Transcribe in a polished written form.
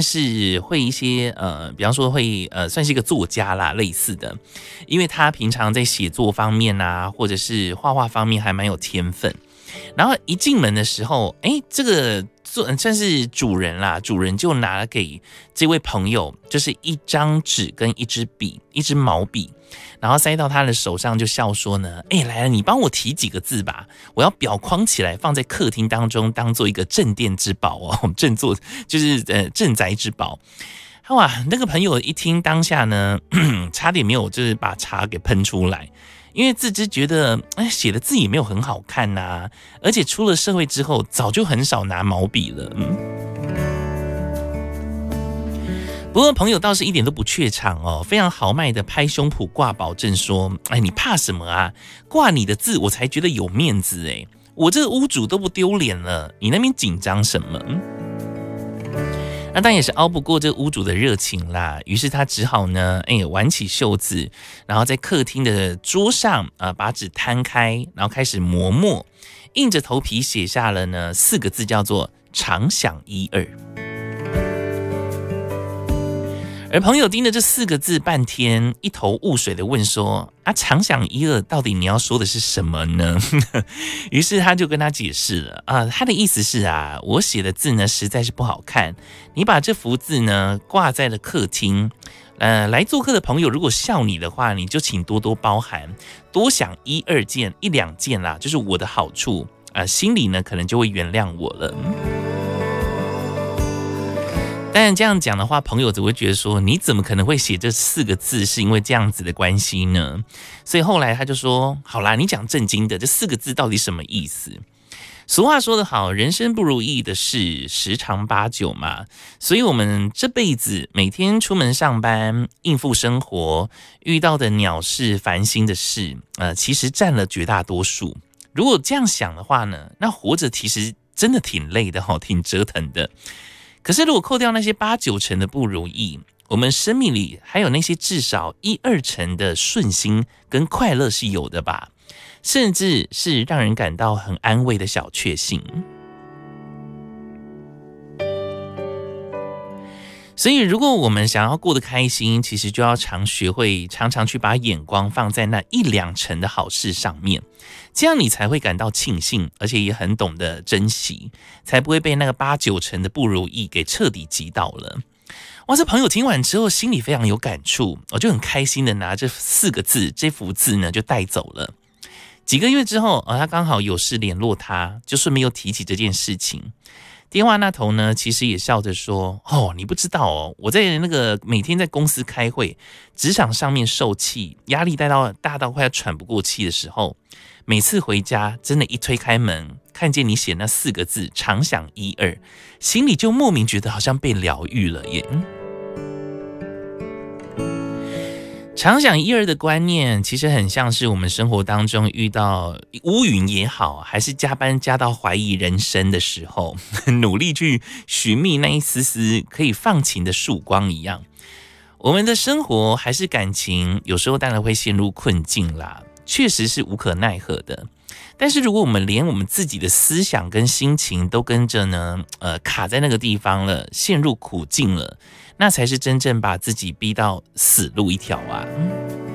是会一些比方说会算是一个作家啦类似的，因为他平常在写作方面啊，或者是画画方面还蛮有天分。然后一进门的时候，这个算是主人啦，主人就拿给这位朋友，就是一张纸跟一支笔，一支毛笔，然后塞到他的手上，就笑说呢，来了，你帮我提几个字吧，我要裱框起来，放在客厅当中，当做一个镇店之宝哦，就是镇宅之宝。哇，那个朋友一听当下呢，差点没有就是把茶给喷出来。因为自知觉得写的字也没有很好看啊，而且出了社会之后早就很少拿毛笔了。不过朋友倒是一点都不怯场哦，非常豪迈的拍胸脯挂保证说，你怕什么啊，挂你的字我才觉得有面子我这个屋主都不丢脸了，你那边紧张什么？那当然也是熬不过这屋主的热情啦，于是他只好呢，挽起袖子，然后在客厅的桌上把纸摊开，然后开始磨墨，硬着头皮写下了呢4个字，叫做常想一二。而朋友盯着这4个字半天，一头雾水的问说，常想一二到底你要说的是什么呢？于是他就跟他解释了他的意思是我写的字呢实在是不好看，你把这幅字呢挂在了客厅，来做客的朋友如果笑你的话，你就请多多包涵，多想1、2件、1、2件啦，就是我的好处心里呢可能就会原谅我了。当然这样讲的话，朋友只会觉得说，你怎么可能会写这4个字是因为这样子的关系呢？所以后来他就说，好啦，你讲正经的，这4个字到底什么意思？俗话说得好，人生不如意的事十常八九嘛，所以我们这辈子每天出门上班应付生活遇到的鸟事烦心的事其实占了绝大多数。如果这样想的话呢，那活着其实真的挺累的挺折腾的。可是如果扣掉那些8、9成的不如意，我们生命里还有那些至少1、2成的顺心跟快乐是有的吧，甚至是让人感到很安慰的小确幸。所以如果我们想要过得开心，其实就要学会常常去把眼光放在那1、2成的好事上面，这样你才会感到庆幸，而且也很懂得珍惜，才不会被那个8、9成的不如意给彻底击倒了。哇，这朋友听完之后心里非常有感触，我就很开心的拿这4个字，这幅字呢就带走了。几个月之后他刚好有事联络他，就顺便又提起这件事情。电话那头呢，其实也笑着说，你不知道我在那个每天在公司开会，职场上面受气，压力大到快要喘不过气的时候，每次回家真的一推开门，看见你写那4个字常想1、2，心里就莫名觉得好像被疗愈了耶。常想1、2的观念其实很像是我们生活当中遇到乌云也好，还是加班加到怀疑人生的时候，努力去寻觅那一丝丝可以放晴的曙光一样。我们的生活还是感情，有时候当然会陷入困境啦，确实是无可奈何的。但是如果我们连我们自己的思想跟心情都跟着呢卡在那个地方了，陷入苦境了，那才是真正把自己逼到死路一条啊。